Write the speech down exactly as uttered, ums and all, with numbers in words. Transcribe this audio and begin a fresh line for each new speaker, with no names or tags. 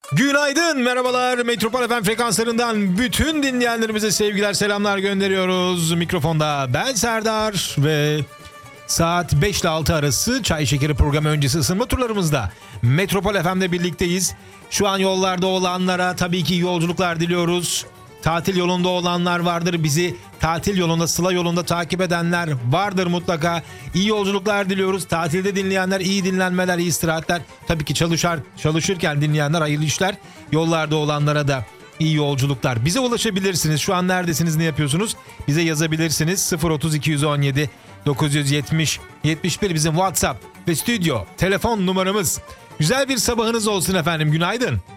Günaydın, merhabalar. Metropol F M frekanslarından bütün dinleyenlerimize sevgiler, selamlar gönderiyoruz. Mikrofonda ben Serdar ve saat beş ile altı arası Çay Şekeri programı öncesi ısınma turlarımızda Metropol F M'de birlikteyiz. Şu an yollarda olanlara tabii ki yolculuklar diliyoruz. Tatil yolunda olanlar vardır. Bizi tatil yolunda, sıla yolunda takip edenler vardır mutlaka. İyi yolculuklar diliyoruz. Tatilde dinleyenler iyi dinlenmeler, iyi istirahatler. Tabii ki çalışır, çalışırken dinleyenler hayırlı işler. Yollarda olanlara da iyi yolculuklar. Bize ulaşabilirsiniz. Şu an neredesiniz, ne yapıyorsunuz? Bize yazabilirsiniz. sıfır otuz iki on yedi dokuz yüz yetmiş yetmiş bir bizim WhatsApp ve stüdyo telefon numaramız. Güzel bir sabahınız olsun efendim. Günaydın.